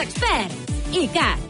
experts. ICAT.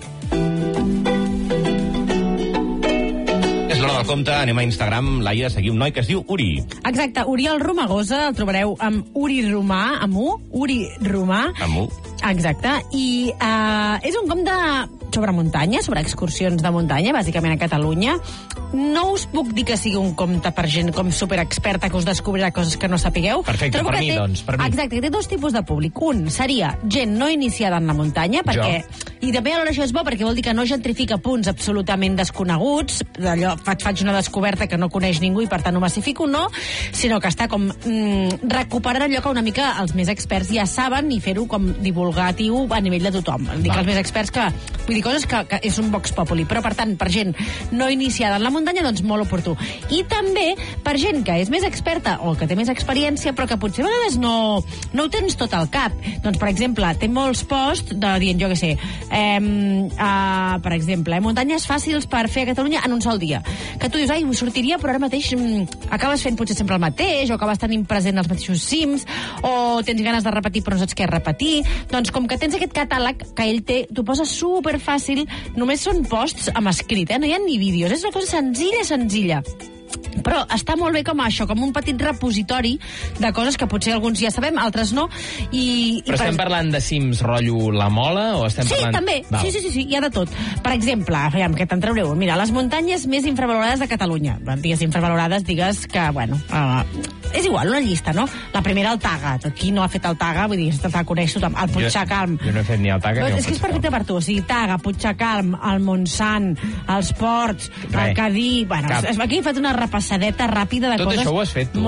És l'hora del compte, anem a Instagram, Laia, a seguir un noi que es diu Uri. Exacte, Oriol Romagosa, el trobareu amb Uri Romà, amb U, Uri Romà. Amb U. Exacte, i és un compte sobre muntanya, sobre excursions de muntanya, bàsicament a Catalunya. No us puc dir que sigui un compte per gent com superexperta que us descobrirà coses que no sapigueu. Perfecte, Trobo per que mi, doncs, per mi. Exacte, té dos tipus de públic. Un seria gent no iniciada en la muntanya, perquè... I també alhora això és bo perquè vol dir que no gentrifica punts absolutament desconeguts, allò, faig una descoberta que no coneix ningú i per tant ho massifico, no, sinó que està com recuperant allò que una mica els més experts ja saben i fer-ho com divulgatiu a nivell de tothom. Dic els més experts que... Vull dir, coses que és un vox populi, però per tant, per gent no iniciada en la muntanya, doncs molt oportú. I també per gent que és més experta o que té més experiència, però que potser a vegades no ho tens tot al cap. Doncs, per exemple, té molts posts dient, jo què sé, per exemple, muntanyes fàcils per fer a Catalunya en un sol dia. Que tu dius, ai, ho sortiria, però ara mateix acabes fent potser sempre el mateix, o acabes tenint present els mateixos cims, o tens ganes de repetir però no saps què repetir. Doncs com que tens aquest catàleg que ell té, t'ho posa superfàcil, només són posts amb escrit, no hi ha ni vídeos, és una cosa senzilla. Però està molt bé com això, com un petit repositori de coses que potser alguns ja sabem, altres no. Però estem parlant de cims rotllo La Mola o estem parlant... Sí, també. Val. Sí, hi ha de tot. Per exemple, aviam, que te'n traureu. Mira, les muntanyes més infravalorades de Catalunya. Digues infravalorades, digues que, bueno... és igual, una llista, no? La primera, el Taga. Qui no ha fet el Taga? Vull dir, la coneix tothom. El Puigdecalm. Jo no he fet ni el Taga ni el És que és perfecte per tu. O sigui, Taga, Puigdecalm, el Montsant, els Ports, el Cadí... Bueno, aquí he fet una repassadeta ràpida de Tot coses... això ho has fet tu?